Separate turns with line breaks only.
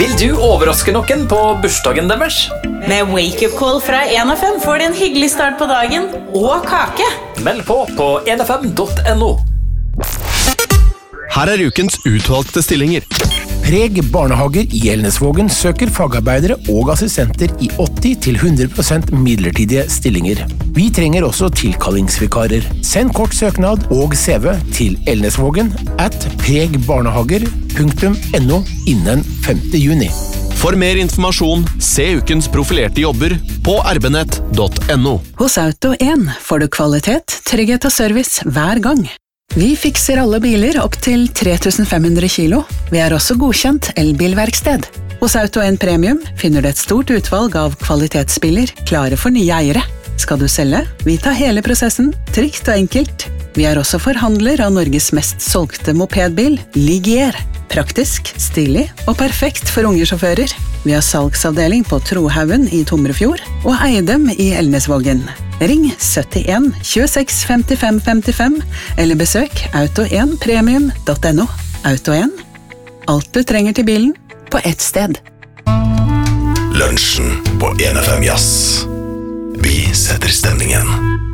Vil du overraske noen på bursdagen deres?
Med wake-up call fra 1FM får du en hyggelig start på dagen og kake.
Meld på 1fm.no.
Her ukens utvalgte stillinger.
Preg barnehager i Elnesvågen søker fagarbeidere og assistenter i 80-100% midlertidige stillinger. Vi trenger også tilkallingsvikarer. Send kort søknad og CV til elnesvågen@pregbarnehager.no innen 5. juni.
For mer informasjon, se ukens profilerte jobber på rbenett.no.
Hos Auto1 får du kvalitet, trygghet og service hver gang. Vi fikser alle biler opp til 3500 kilo. Vi er også godkjent elbilverksted. Hos Auto1 Premium finner du et stort utvalg av kvalitetsbiler klare for nye eiere. Skal du selge? Vi tar hele prosessen, trygt og enkelt. Vi er også forhandler av Norges mest solgte mopedbil, Ligier. Praktisk, stilig og perfekt for unge sjåfører. Vi har salgsavdeling på Trohaugen i Tomrefjord og Eidem i Elnesvågen. Ring 71 26 55 55 eller besøk auto1premium.no. Auto1. Alt du trenger til bilen på ett sted.
Lunsjen på 1FM Jazz. Vi setter stemningen.